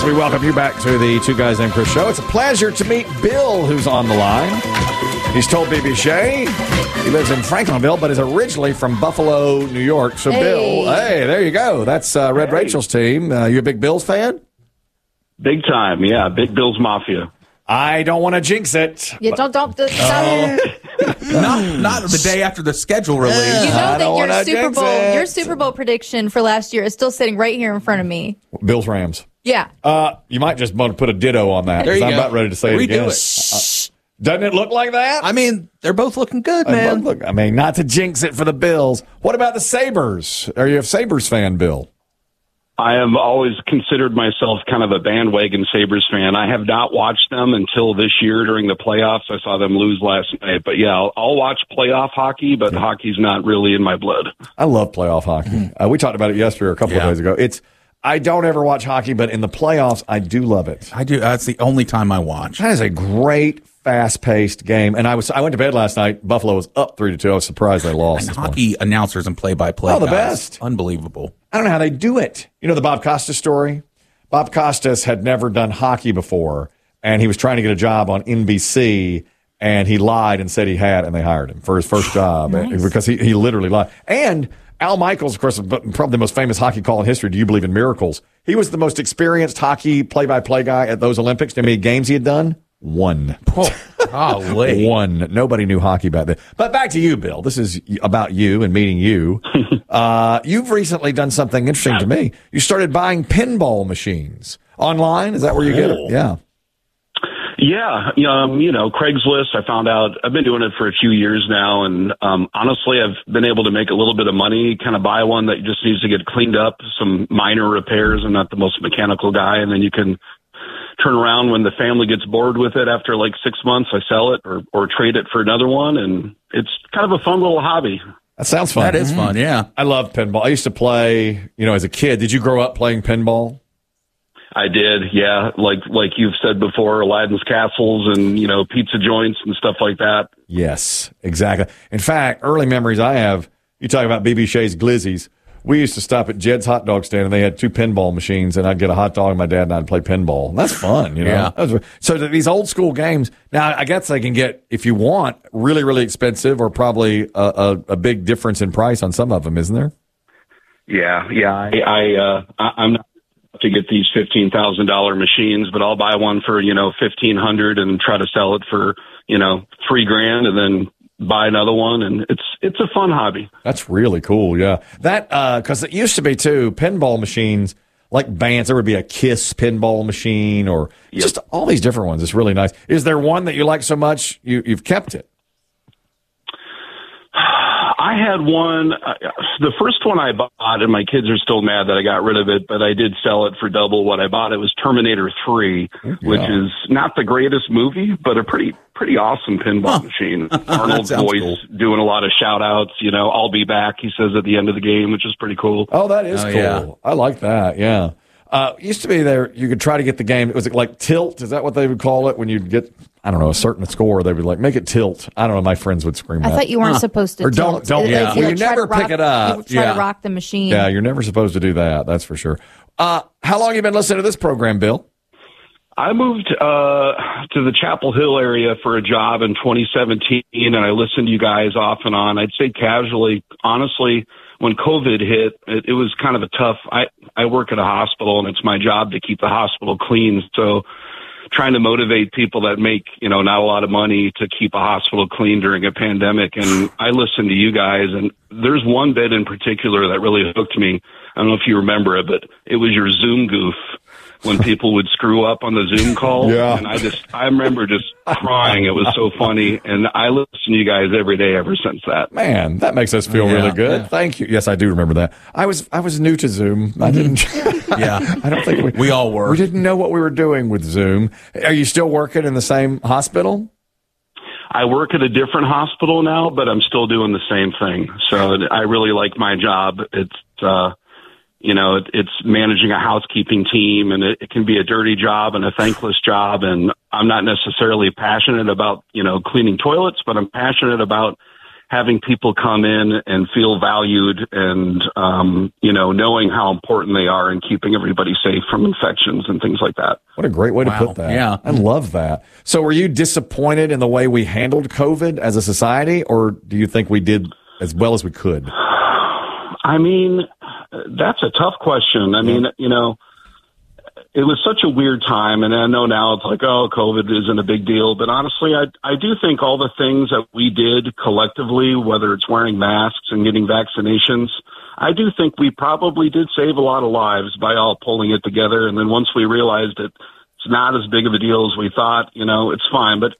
we welcome you back to the Two Guys Named Chris show. It's a pleasure to meet Bill, who's on the line. He's told BB Shea he lives in Franklinville, but is originally from Buffalo, New York. So, Bill, hey, there you go. That's Red Rachel's team. You a big Bills fan? Big time, yeah. Big Bills Mafia. I don't want to jinx it. Yeah, don't. Not the day after the schedule release. You know that your Super Bowl prediction for last year is still sitting right here in front of me. Bills Rams. Yeah. You might just want to put a ditto on that. There you I'm go. about ready to say it again. Doesn't it look like that? I mean, they're both looking good, man. Not to jinx it for the Bills. What about the Sabres? Are you a Sabres fan, Bill? I have always considered myself kind of a bandwagon Sabres fan. I have not watched them until this year during the playoffs. I saw them lose last night. But, yeah, I'll watch playoff hockey, but hockey's not really in my blood. I love playoff hockey. We talked about it yesterday or a couple of days ago. I don't ever watch hockey, but in the playoffs, I do love it. I do. That's the only time I watch. That is a great, fast-paced game. And I went to bed last night. Buffalo was up 3-2. I was surprised they lost. And hockey announcers and play-by-play the guys. best. Unbelievable. I don't know how they do it. You know the Bob Costas story? Bob Costas had never done hockey before, and he was trying to get a job on NBC, and he lied and said he had, and they hired him for his first job because he literally lied. And Al Michaels, of course, probably the most famous hockey call in history. Do you believe in miracles? He was the most experienced hockey play-by-play guy at those Olympics. How many games he had done? One. One. Nobody knew hockey back then. But back to you, Bill. This is about you and meeting you. You've recently done something interesting to me. You started buying pinball machines online. Is that where you get it? Yeah. Yeah, Craigslist, I found out, I've been doing it for a few years now, and honestly, I've been able to make a little bit of money, kind of buy one that just needs to get cleaned up, some minor repairs. I'm not the most mechanical guy, and then you can turn around when the family gets bored with it after like 6 months, I sell it or trade it for another one, and it's kind of a fun little hobby. That sounds fun. That is fun, yeah. I love pinball. I used to play, as a kid. Did you grow up playing pinball? I did, yeah. Like you've said before, Aladdin's castles and, pizza joints and stuff like that. Yes, exactly. In fact, early memories I have, you talk about BB Shea's Glizzies. We used to stop at Jed's hot dog stand, and they had 2 pinball machines, and I'd get a hot dog, and my dad and I'd play pinball. And that's fun, Yeah. So these old school games, now I guess they can get, if you want, really, really expensive or probably a big difference in price on some of them, isn't there? Yeah. I'm not to get these $15,000 machines, but I'll buy one for, $1,500 and try to sell it for, $3,000 and then buy another one. And it's a fun hobby. That's really cool. Yeah. That, cause it used to be too, pinball machines like bands. There would be a Kiss pinball machine or just all these different ones. It's really nice. Is there one that you like so much you've kept it? I had one, the first one I bought, and my kids are still mad that I got rid of it, but I did sell it for double what I bought. It was Terminator 3, which is not the greatest movie, but a pretty awesome pinball machine. Arnold's voice doing a lot of shout outs, I'll be back, he says at the end of the game, which is pretty cool. Oh, that is cool. Yeah. I like that. Yeah. Used to be there, you could try to get the game. Was it like tilt? Is that what they would call it when you'd get, I don't know, a certain score? They would like make it tilt. I don't know. My friends would scream I thought you weren't supposed to or tilt. Don't. Yeah. Well, you never pick it up. You try to rock the machine. Yeah, you're never supposed to do that. That's for sure. How long have you been listening to this program, Bill? I moved to the Chapel Hill area for a job in 2017, and I listened to you guys off and on. I'd say casually, honestly, when COVID hit, it was kind of a tough. I work at a hospital, and it's my job to keep the hospital clean. So trying to motivate people that make, not a lot of money to keep a hospital clean during a pandemic. And I listened to you guys, and there's one bit in particular that really hooked me. I don't know if you remember it, but it was your Zoom goof when people would screw up on the Zoom call. Yeah. And I remember just crying. It was so funny. And I listen to you guys every day ever since that. Man, that makes us feel really good. Yeah. Thank you. Yes, I do remember that. I was new to Zoom. I didn't. Yeah. I don't think we all were. We didn't know what we were doing with Zoom. Are you still working in the same hospital? I work at a different hospital now, but I'm still doing the same thing. So I really like my job. It's managing a housekeeping team, and it can be a dirty job and a thankless job. And I'm not necessarily passionate about, cleaning toilets, but I'm passionate about having people come in and feel valued and, knowing how important they are in keeping everybody safe from infections and things like that. What a great way to put that. Yeah. I love that. So were you disappointed in the way we handled COVID as a society, or do you think we did as well as we could? I mean, that's a tough question. I mean, it was such a weird time, and I know now it's like, oh, COVID isn't a big deal. But honestly, I do think all the things that we did collectively, whether it's wearing masks and getting vaccinations, I do think we probably did save a lot of lives by all pulling it together. And then once we realized that it's not as big of a deal as we thought, it's fine. But,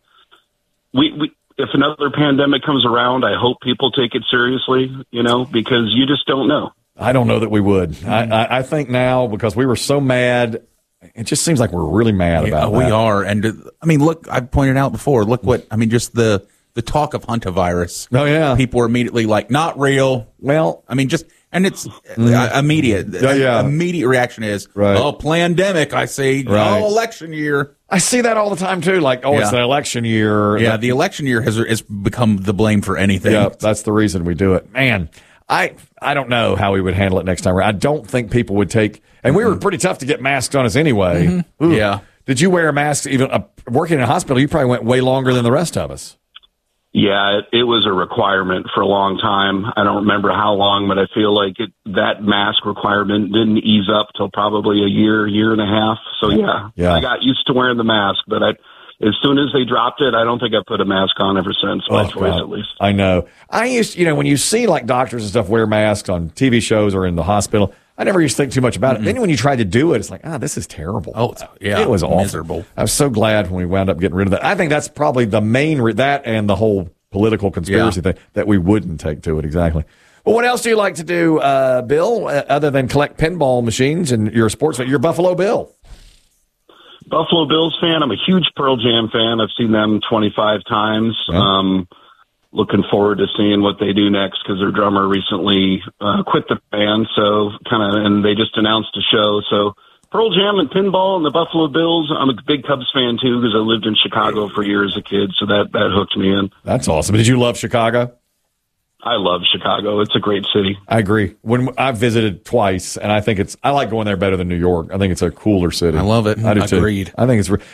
we if another pandemic comes around, I hope people take it seriously, because you just don't know. I don't know that we would. I think now, because we were so mad, it just seems like we're really mad about that. We are. And I mean, look, I pointed out before, just the talk of hantavirus. Oh, yeah. People were immediately like, not real. Well, I mean, and it's immediate. Yeah. Immediate reaction is, right. Oh, pandemic, I see. Right. Oh, election year. I see that all the time, too. Like, it's an election year. Yeah, the election year has become the blame for anything. Yeah, that's the reason we do it. Man, I don't know how we would handle it next time. I don't think people would take, and we were pretty tough to get masks on us anyway. Mm-hmm. Yeah. Did you wear a mask even working in a hospital? You probably went way longer than the rest of us. Yeah, it was a requirement for a long time. I don't remember how long, but I feel like that mask requirement didn't ease up till probably a year and a half. So yeah. I got used to wearing the mask, but as soon as they dropped it, I don't think I put a mask on ever since, by choice at least. I know. I used, when you see like doctors and stuff wear masks on TV shows or in the hospital, I never used to think too much about it. Then when you try to do it, it's like, this is terrible. Oh, yeah. It was awful. Miserable. I was so glad when we wound up getting rid of that. I think that's probably the main, that and the whole political conspiracy thing that we wouldn't take to it. Exactly. Well, what else do you like to do, Bill, other than collect pinball machines and you're a sports fan? You're Buffalo Bill. Buffalo Bills fan. I'm a huge Pearl Jam fan. I've seen them 25 times. Yeah. Looking forward to seeing what they do next because their drummer recently quit the band. So and they just announced a show. So Pearl Jam and pinball and the Buffalo Bills. I'm a big Cubs fan too because I lived in Chicago for years as a kid. So that hooked me in. That's awesome. Did you love Chicago? I love Chicago. It's a great city. I agree. When I've visited twice, and I like going there better than New York. I think it's a cooler city. I love it. I do Agreed. Too. I think it's